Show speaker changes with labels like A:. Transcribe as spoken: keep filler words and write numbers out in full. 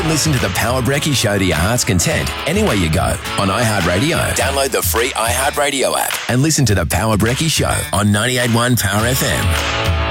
A: and listen to the Power Brekkie Show to your heart's content anywhere you go on iHeartRadio. Download the free iHeartRadio app and listen to the Power Brekkie Show on ninety-eight point one Power F M.